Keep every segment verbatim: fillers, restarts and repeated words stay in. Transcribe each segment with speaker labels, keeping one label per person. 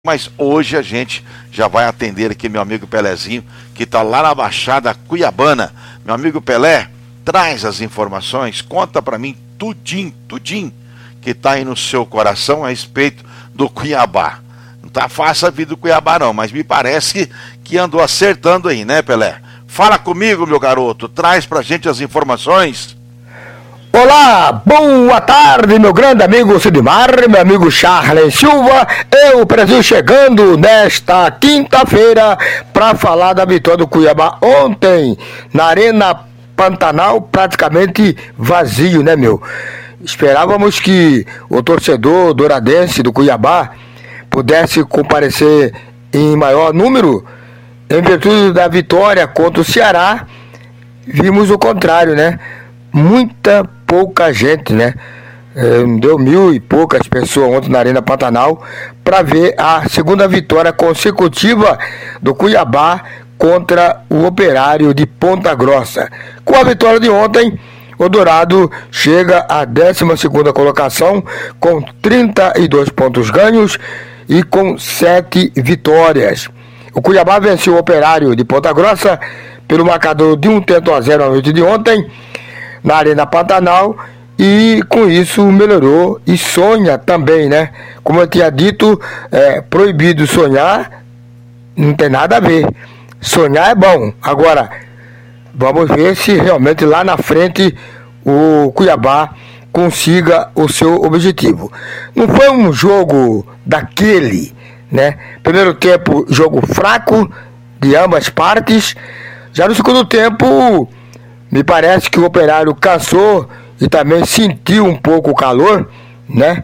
Speaker 1: Mas hoje a gente já vai atender aqui meu amigo Pelezinho, que está lá na Baixada Cuiabana. Meu amigo Pelé, traz as informações, conta para mim tudinho, tudinho, que está aí no seu coração a respeito do Cuiabá. Não tá fácil a vida do Cuiabá não, mas me parece que, que andou acertando aí, né, Pelé? Fala comigo, meu garoto, traz pra gente as informações.
Speaker 2: Olá, boa tarde, meu grande amigo Sidmar, meu amigo Charles Silva. Eu, Brasil, chegando nesta quinta-feira para falar da vitória do Cuiabá ontem na Arena Pantanal, praticamente vazio, né, meu? Esperávamos que o torcedor douradense do Cuiabá pudesse comparecer em maior número em virtude da vitória contra o Ceará. Vimos o contrário, né? Muita pouca gente, né? É, deu mil e poucas pessoas ontem na Arena Pantanal para ver a segunda vitória consecutiva do Cuiabá contra o Operário de Ponta Grossa. Com a vitória de ontem, o Dourado chega à décima segunda colocação com trinta e dois pontos ganhos e com sete vitórias. O Cuiabá venceu o Operário de Ponta Grossa pelo marcador de um tento a zero na noite de ontem na Arena Pantanal, e com isso melhorou e sonha também, né? Como eu tinha dito, é proibido sonhar, não tem nada a ver. Sonhar é bom. Agora, vamos ver se realmente lá na frente o Cuiabá consiga o seu objetivo. Não foi um jogo daquele, né? Primeiro tempo, jogo fraco de ambas partes. Já no segundo tempo, me parece que o Operário cansou e também sentiu um pouco o calor, né?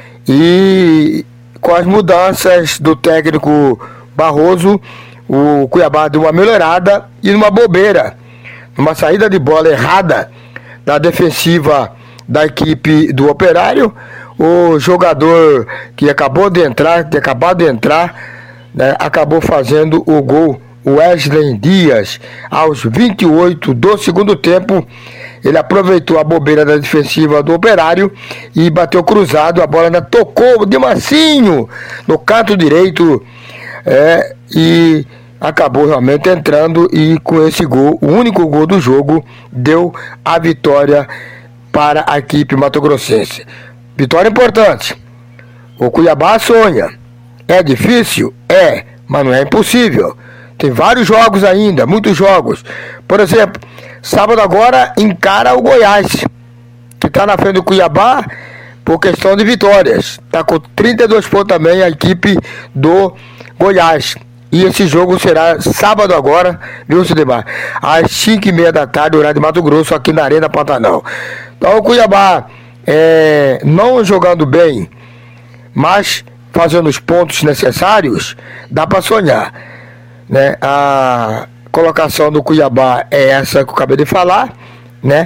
Speaker 2: E com as mudanças do técnico Barroso, o Cuiabá deu uma melhorada e numa bobeira, numa saída de bola errada da defensiva da equipe do Operário, o jogador que acabou de entrar, que acabou de entrar, né, acabou fazendo o gol. O Wesley Dias, aos vinte e oito do segundo tempo, ele aproveitou a bobeira da defensiva do Operário e bateu cruzado. A bola ainda tocou de mansinho no canto direito, é, e acabou realmente entrando, e com esse gol, o único gol do jogo, deu a vitória para a equipe mato-grossense. Vitória importante. O Cuiabá sonha. É difícil? É, mas não é impossível. Tem vários jogos ainda, muitos jogos. Por exemplo, sábado agora encara o Goiás, que está na frente do Cuiabá por questão de vitórias. Está com trinta e dois pontos também a equipe do Goiás. E esse jogo será sábado agora, viu, Sidemar? Às cinco e meia da tarde, horário de Mato Grosso, aqui na Arena Pantanal. Então o Cuiabá, é, não jogando bem, mas fazendo os pontos necessários, dá para sonhar. Né? A colocação do Cuiabá é essa que eu acabei de falar, né?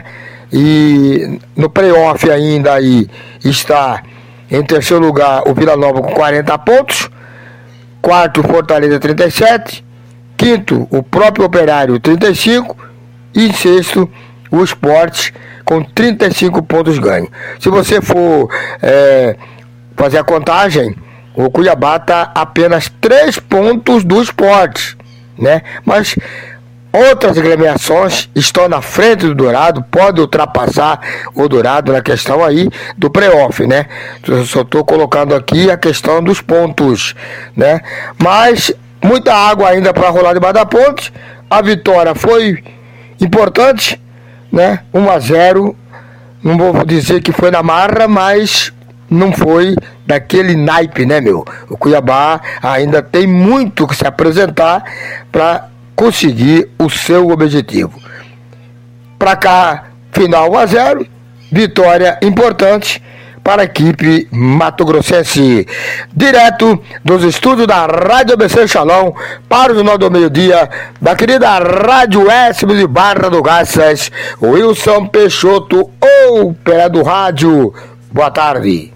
Speaker 2: E no play-off ainda aí está em terceiro lugar o Vila Nova com quarenta pontos, quarto o Fortaleza trinta e sete, quinto o próprio Operário trinta e cinco e em sexto o Sport com trinta e cinco pontos ganhos. Se você for é, fazer a contagem, o Cuiabá está apenas três pontos do Sport, né? Mas outras agremiações estão na frente do Dourado, pode ultrapassar o Dourado na questão aí do pré-off, né? Eu só estou colocando aqui a questão dos pontos, né? Mas muita água ainda para rolar debaixo da ponte. A vitória foi importante, né? um a zero, não vou dizer que foi na marra, mas não foi daquele naipe, né, meu? O Cuiabá ainda tem muito que se apresentar para conseguir o seu objetivo. Para cá, final um a zero, vitória importante para a equipe mato-grossense. Direto dos estúdios da Rádio A B C Shalom, para o Jornal do Meio-Dia, da querida Rádio S B de Barra do Garças, Wilson Peixoto, ou Pelé do Rádio. Boa tarde.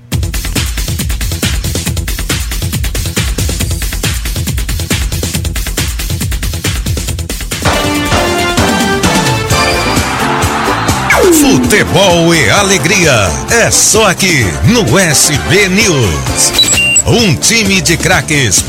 Speaker 3: Futebol e alegria, é só aqui no S B News. Um time de craques